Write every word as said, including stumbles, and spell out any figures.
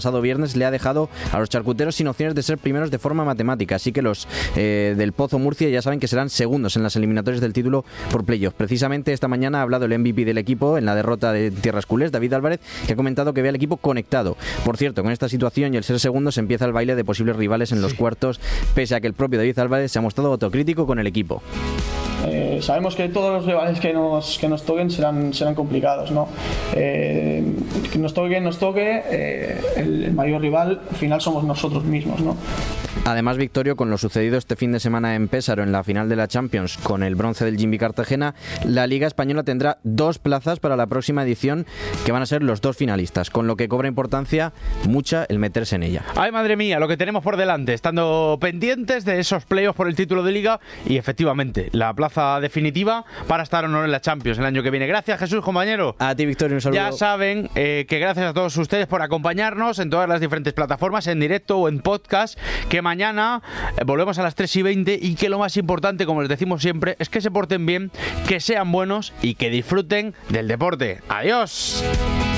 pasado viernes le ha dejado a los charcuteros sin opciones de ser primeros de forma matemática, así que los eh, del Pozo Murcia ya saben que serán segundos en las eliminatorias del título por playoff. Precisamente esta mañana ha hablado el M V P del equipo en la derrota de Tierras Culés, David Álvarez, que ha comentado que ve al equipo conectado. Por cierto, con esta situación y el ser segundos empieza el baile de posibles rivales en los sí. cuartos, pese a que el propio David Álvarez se ha mostrado autocrítico con el equipo. Eh, sabemos que todos los rivales que nos, que nos toquen serán, serán complicados, ¿no? Eh, que nos toque, nos toque, eh, el, el mayor rival al final somos nosotros mismos, ¿no? Además, Victorio, con lo sucedido este fin de semana en Pésaro en la final de la Champions con el bronce del Jimby Cartagena, la Liga Española tendrá dos plazas para la próxima edición que van a ser los dos finalistas, con lo que cobra importancia mucha el meterse en ella. Ay, madre mía, lo que tenemos por delante, estando pendientes de esos playoffs por el título de Liga y efectivamente la plaza definitiva para estar o no en la Champions el año que viene. Gracias, Jesús, compañero. A ti, Victorio, un saludo. Ya saben eh, que gracias a todos ustedes por acompañarnos en todas las diferentes plataformas, en directo o en podcast, que mañana eh, volvemos a las tres y veinte y que lo más importante, como les decimos siempre, es que se porten bien, que sean buenos y que disfruten del deporte. ¡Adiós!